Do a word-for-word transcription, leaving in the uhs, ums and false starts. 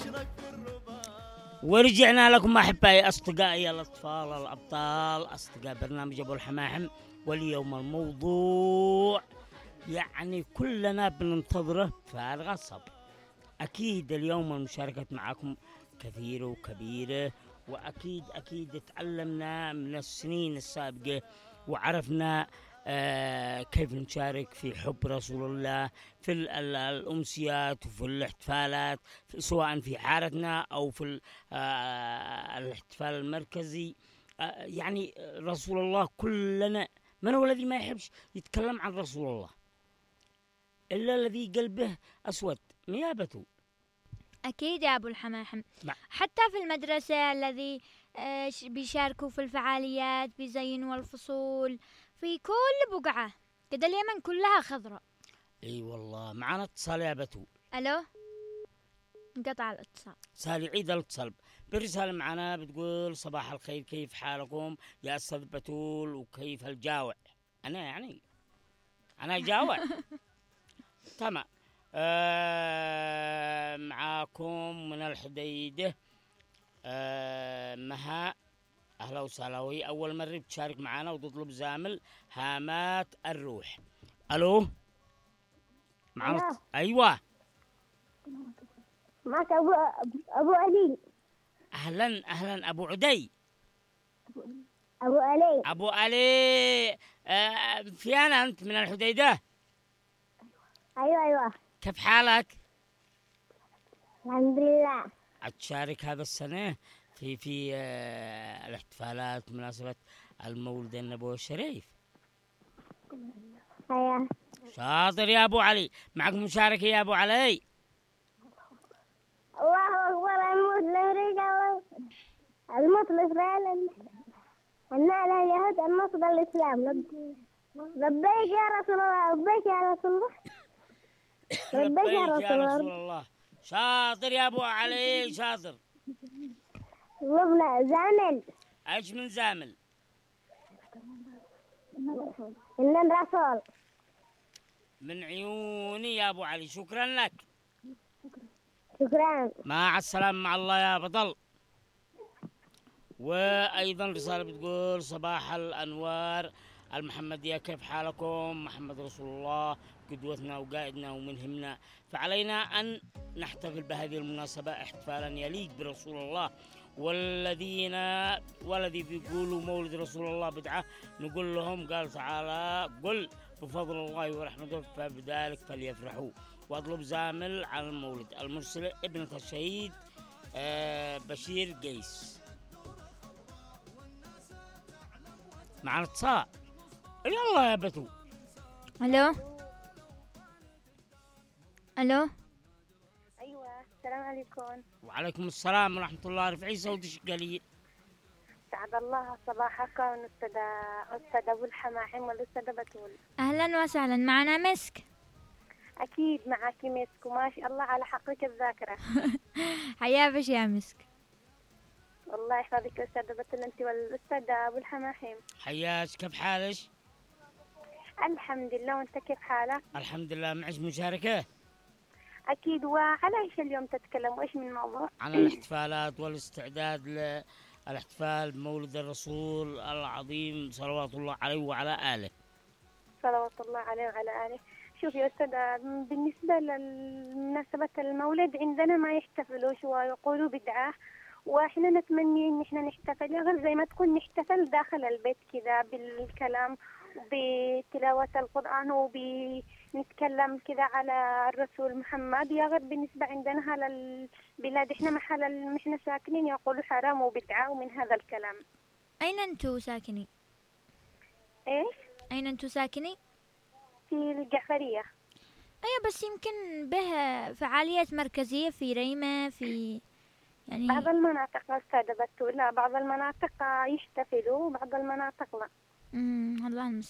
ورجعنا لكم أحبائي أصدقائي الأطفال الأبطال أصدقاء برنامج أبو الحماحم. واليوم الموضوع يعني كلنا بننتظره فارغ الصبر. أكيد اليوم المشاركة معكم كثيرة وكبيرة، وأكيد أكيد تعلمنا من السنين السابقة وعرفنا آه كيف نشارك في حب رسول الله في الأمسيات وفي الاحتفالات، سواء في حارتنا أو في آه الاحتفال المركزي. آه يعني رسول الله كلنا، من هو الذي ما يحبش يتكلم عن رسول الله إلا الذي قلبه أسود نيابته. أكيد يا أبو الحماحم. مع. حتى في المدرسة الذي آه بيشاركوا في الفعاليات، بيزينوا الفصول في كل بقعة كده، اليمن كلها خضراء. اي والله. معنا اتصال يا بتول. الو، انقطع الاتصال. سالي عيد الاتصال. برسالة معنا بتقول صباح الخير، كيف حالكم يا أستاذ بتول وكيف الجاوع؟ أنا يعني أنا جاوع. تمام. آه معاكم من الحديدة. آه مها، أهلا وسهلا. وهي أول مرة بتشارك معنا وتطلب زامل هامات الروح. ألو معنا. أيوة معك أبو أبو علي. أهلا أهلا أبو عدي. أبو علي. أبو علي. آه في أنا أنت من الحديدة؟ أيوة أيوة. كيف حالك؟ الحمد لله. أتشارك هذا السنة في في آه الاحتفالات مناسبة المولد النبوي الشريف. أيوة. شاطر يا أبو علي. معك مشاركة يا أبو علي. الله أكبر. الموت لأمريكا، الموت لإسرائيل، النعل اليهود، النصر للإسلام. لبيك يا رسول الله، لبيك يا رسول الله، لبيك يا رسول الله. الله. شاطر يا أبو علي شاطر. لبنا زامل. ايش من زامل؟ إن الرسول. من عيوني يا أبو علي، شكرا لك. شكرا. مع السلامة، مع الله يا بطل. وأيضا رسالة بتقول صباح الأنوار المحمدية، كيف حالكم؟ محمد رسول الله قدوتنا وقائدنا وملهمنا، فعلينا أن نحتفل بهذه المناسبة احتفالا يليق برسول الله. والذين والذي بيقولوا مولد رسول الله بدعة نقول لهم قال تعالى قل بفضل الله ورحمته فبذلك فليفرحوا. واطلب زامل على المولد المرسلة ابنة الشهيد آه بشير قيس. معنا اتصال. يلا يا بتو. الو الو. أيوة. السلام عليكم. وعليكم السلام ورحمة الله. رفعي صوتك قليل. سعد الله صباحك أستاذ أستاذ أبو الحماحم والأستاذ بتول. أهلا وسهلا. معنا مسك. أكيد معك مسك، وما شاء الله على حقك الذاكرة. حيا بش يا مسك. الله يحفظك أستاذ بتول أنت والأستاذ أبو الحماحم. حياك، كيف حالك؟ الحمد لله، وأنت كيف حالك؟ الحمد لله. معك مشاركة؟ أكيد. وعلى إيش اليوم تتكلم وإيش من الموضوع؟ عن الاحتفالات والاستعداد للاحتفال بمولد الرسول العظيم صلوات الله عليه وعلى آله. صلوات الله عليه وعلى آله. شوف يا أستاذ، بالنسبة لمناسبة المولد عندنا ما يحتفلوش ويقولوا بدعة، وإحنا نتمنى إن إحنا نحتفل غير زي ما تكون نحتفل داخل البيت كذا بالكلام بتلاوة القرآن وبنتكلم كذا على الرسول محمد. يا غير بالنسبة عندنا على البلاد إحنا محل إحنا ساكنين يقولوا حرام وبدعة ومن هذا الكلام. أين أنتوا ساكنين؟ إيش؟ أين أنتوا ساكنين؟ في الجعفرية. أيوة، بس يمكن به فعاليات مركزية في ريمة، في يعني بعض المناطق أستاذ بتول، لا بعض المناطق يحتفلوا وبعض المناطق لا. امم الله المستعان.